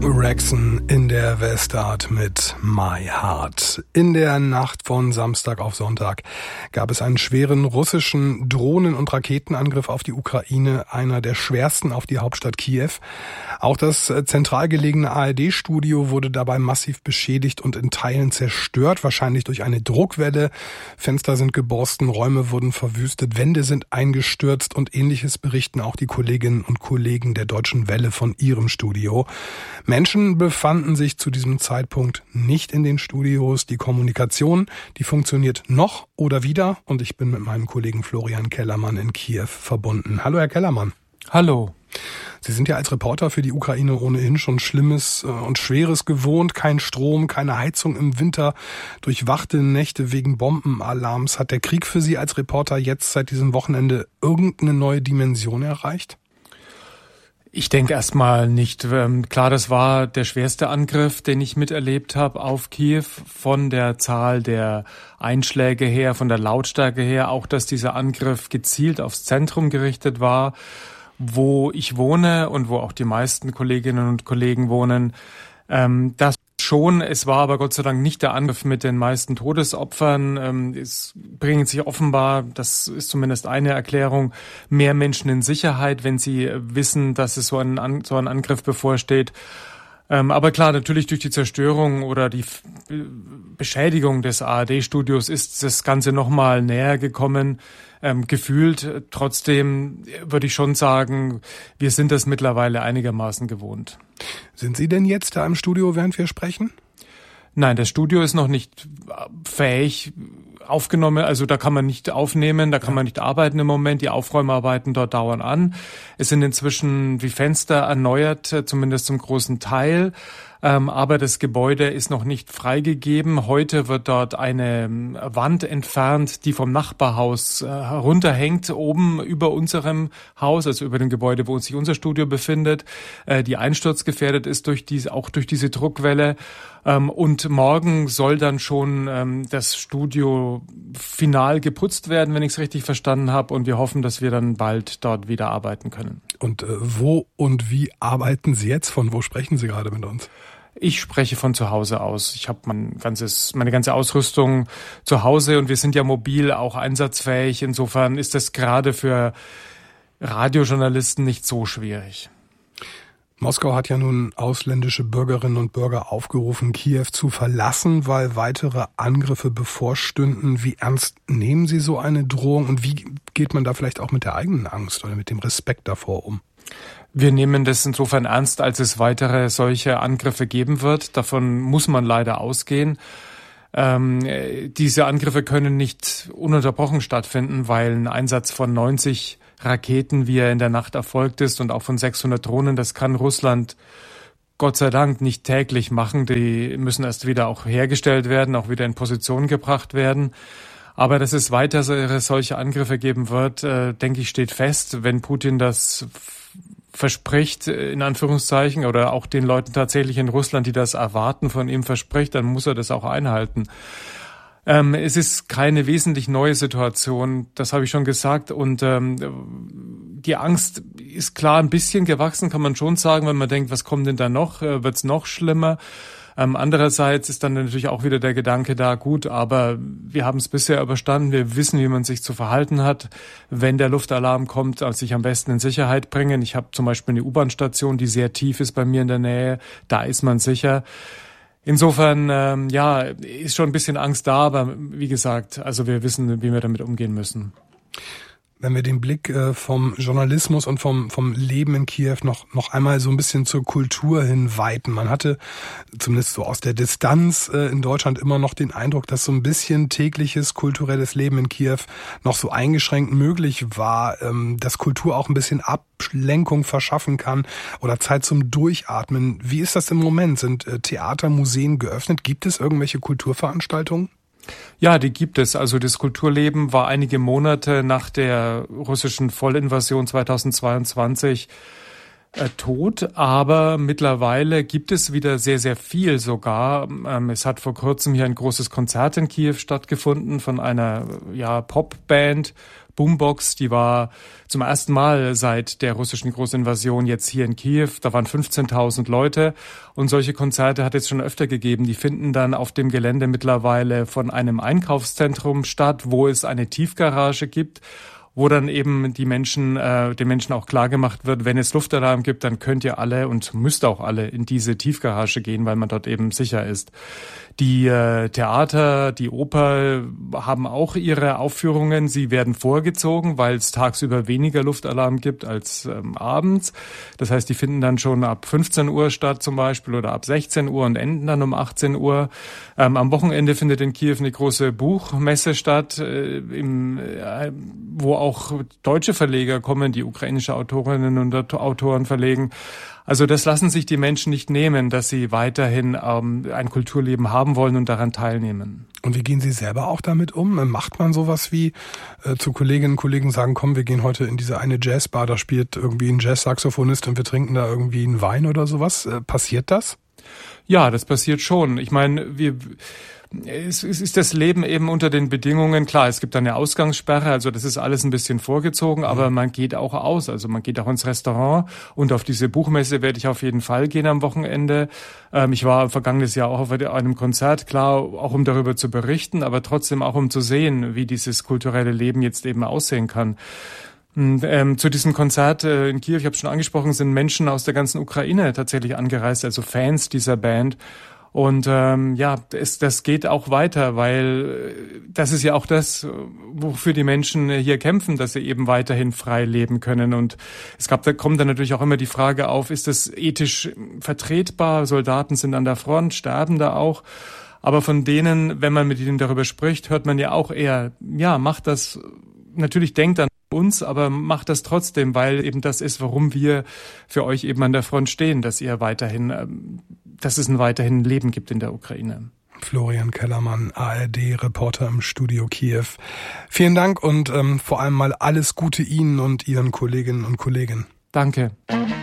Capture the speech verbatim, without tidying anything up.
Rexon in der Westart mit My Heart. In der Nacht von Samstag auf Sonntag gab es einen schweren russischen Drohnen- und Raketenangriff auf die Ukraine, einer der schwersten auf die Hauptstadt Kiew. Auch das zentral gelegene A R D-Studio wurde dabei massiv beschädigt und in Teilen zerstört, wahrscheinlich durch eine Druckwelle. Fenster sind geborsten, Räume wurden verwüstet, Wände sind eingestürzt und Ähnliches berichten auch die Kolleginnen und Kollegen der Deutschen Welle von ihrem Studio. Menschen befanden sich zu diesem Zeitpunkt nicht in den Studios. Die Kommunikation, die funktioniert noch oder wieder. Und ich bin mit meinem Kollegen Florian Kellermann in Kiew verbunden. Hallo, Herr Kellermann. Hallo. Sie sind ja als Reporter für die Ukraine ohnehin schon Schlimmes und Schweres gewohnt. Kein Strom, keine Heizung im Winter, durchwachte Nächte wegen Bombenalarms. Hat der Krieg für Sie als Reporter jetzt seit diesem Wochenende irgendeine neue Dimension erreicht? Ich denke erstmal nicht. Klar, das war der schwerste Angriff, den ich miterlebt habe auf Kiew, von der Zahl der Einschläge her, von der Lautstärke her, auch dass dieser Angriff gezielt aufs Zentrum gerichtet war, wo ich wohne und wo auch die meisten Kolleginnen und Kollegen wohnen. Das schon, es war aber Gott sei Dank nicht der Angriff mit den meisten Todesopfern. Es bringen sich offenbar, das ist zumindest eine Erklärung, mehr Menschen in Sicherheit, wenn sie wissen, dass es so ein, so ein Angriff bevorsteht. Aber klar, natürlich durch die Zerstörung oder die Beschädigung des A R D-Studios ist das Ganze nochmal näher gekommen. Ähm, gefühlt, trotzdem würde ich schon sagen, wir sind das mittlerweile einigermaßen gewohnt. Sind Sie denn jetzt da im Studio, während wir sprechen? Nein, das Studio ist noch nicht fähig aufgenommen, also da kann man nicht aufnehmen, da kann man nicht arbeiten im Moment, die Aufräumarbeiten dort dauern an. Es sind inzwischen die Fenster erneuert, zumindest zum großen Teil. Ähm, aber das Gebäude ist noch nicht freigegeben. Heute wird dort eine Wand entfernt, die vom Nachbarhaus äh, herunterhängt, oben über unserem Haus, also über dem Gebäude, wo sich unser Studio befindet, äh, die einsturzgefährdet ist durch diese, auch durch diese Druckwelle. Ähm, und morgen soll dann schon ähm, das Studio final geputzt werden, wenn ich es richtig verstanden habe. Und wir hoffen, dass wir dann bald dort wieder arbeiten können. Und äh, wo und wie arbeiten Sie jetzt? Von wo sprechen Sie gerade mit uns? Ich spreche von zu Hause aus. Ich habe mein ganzes, meine ganze Ausrüstung zu Hause und wir sind ja mobil auch einsatzfähig. Insofern ist das gerade für Radiojournalisten nicht so schwierig. Moskau hat ja nun ausländische Bürgerinnen und Bürger aufgerufen, Kiew zu verlassen, weil weitere Angriffe bevorstünden. Wie ernst nehmen Sie so eine Drohung und wie geht man da vielleicht auch mit der eigenen Angst oder mit dem Respekt davor um? Wir nehmen das insofern ernst, als es weitere solche Angriffe geben wird. Davon muss man leider ausgehen. Ähm, diese Angriffe können nicht ununterbrochen stattfinden, weil ein Einsatz von neunzig Raketen, wie er in der Nacht erfolgt ist, und auch von sechshundert Drohnen, das kann Russland Gott sei Dank nicht täglich machen. Die müssen erst wieder auch hergestellt werden, auch wieder in Position gebracht werden. Aber dass es weitere solche Angriffe geben wird, äh, denke ich, steht fest. Wenn Putin das verspricht, in Anführungszeichen, oder auch den Leuten tatsächlich in Russland, die das erwarten, von ihm verspricht, dann muss er das auch einhalten. Ähm, es ist keine wesentlich neue Situation, das habe ich schon gesagt. Und ähm, die Angst ist klar ein bisschen gewachsen, kann man schon sagen, wenn man denkt, was kommt denn da noch? Äh, wird's noch schlimmer? Ähm, andererseits ist dann natürlich auch wieder der Gedanke da, gut, aber wir haben es bisher überstanden, wir wissen, wie man sich zu verhalten hat. Wenn der Luftalarm kommt, also sich am besten in Sicherheit bringen. Ich habe zum Beispiel eine U-Bahn-Station, die sehr tief ist bei mir in der Nähe, da ist man sicher. Insofern, ähm, ja, ist schon ein bisschen Angst da, aber wie gesagt, also wir wissen, wie wir damit umgehen müssen. Wenn wir den Blick äh, vom Journalismus und vom vom Leben in Kiew noch noch einmal so ein bisschen zur Kultur hin weiten. Man hatte zumindest so aus der Distanz äh, in Deutschland immer noch den Eindruck, dass so ein bisschen tägliches kulturelles Leben in Kiew noch so eingeschränkt möglich war, ähm, dass Kultur auch ein bisschen Ablenkung verschaffen kann oder Zeit zum Durchatmen. Wie ist das im Moment? Sind äh, Theater, Museen geöffnet? Gibt es irgendwelche Kulturveranstaltungen? Ja, die gibt es. Also das Kulturleben war einige Monate nach der russischen Vollinvasion zweitausendzweiundzwanzig äh, tot, aber mittlerweile gibt es wieder sehr, sehr viel sogar. Ähm, es hat vor kurzem hier ein großes Konzert in Kiew stattgefunden von einer ja, Popband, Boombox, die war zum ersten Mal seit der russischen Großinvasion jetzt hier in Kiew. Da waren fünfzehntausend Leute und solche Konzerte hat es schon öfter gegeben. Die finden dann auf dem Gelände mittlerweile von einem Einkaufszentrum statt, wo es eine Tiefgarage gibt, wo dann eben die Menschen, äh, den Menschen auch klar gemacht wird, wenn es Luftalarm gibt, dann könnt ihr alle und müsst auch alle in diese Tiefgarage gehen, weil man dort eben sicher ist. Die äh, Theater, die Oper haben auch ihre Aufführungen. Sie werden vorgezogen, weil es tagsüber weniger Luftalarm gibt als ähm, abends. Das heißt, die finden dann schon ab fünfzehn Uhr statt zum Beispiel oder ab sechzehn Uhr und enden dann um achtzehn Uhr. Ähm, am Wochenende findet in Kiew eine große Buchmesse statt, äh, im, äh, wo auch deutsche Verleger kommen, die ukrainische Autorinnen und Autoren verlegen. Also das lassen sich die Menschen nicht nehmen, dass sie weiterhin ähm, ein Kulturleben haben wollen und daran teilnehmen. Und wie gehen Sie selber auch damit um? Macht man sowas wie äh, zu Kolleginnen und Kollegen sagen, komm, wir gehen heute in diese eine Jazzbar, da spielt irgendwie ein Jazz-Saxophonist und wir trinken da irgendwie einen Wein oder sowas? Äh, passiert das? Ja, das passiert schon. Ich meine, wir... Es ist das Leben eben unter den Bedingungen, klar, es gibt eine Ausgangssperre, also das ist alles ein bisschen vorgezogen, aber man geht auch aus, also man geht auch ins Restaurant und auf diese Buchmesse werde ich auf jeden Fall gehen am Wochenende. Ähm, ich war vergangenes Jahr auch auf einem Konzert, klar, auch um darüber zu berichten, aber trotzdem auch um zu sehen, wie dieses kulturelle Leben jetzt eben aussehen kann. Und, ähm, zu diesem Konzert äh, in Kiew, ich habe es schon angesprochen, sind Menschen aus der ganzen Ukraine tatsächlich angereist, also Fans dieser Band. Und ähm, ja, es, das geht auch weiter, weil das ist ja auch das, wofür die Menschen hier kämpfen, dass sie eben weiterhin frei leben können. Und es gab, da kommt dann natürlich auch immer die Frage auf, ist das ethisch vertretbar? Soldaten sind an der Front, sterben da auch. Aber von denen, wenn man mit ihnen darüber spricht, hört man ja auch eher, ja, macht das, natürlich denkt an uns, aber macht das trotzdem, weil eben das ist, warum wir für euch eben an der Front stehen, dass ihr weiterhin, dass es ein weiterhin Leben gibt in der Ukraine. Florian Kellermann, A R D-Reporter im Studio Kiew. Vielen Dank und ähm, vor allem mal alles Gute Ihnen und Ihren Kolleginnen und Kollegen. Danke.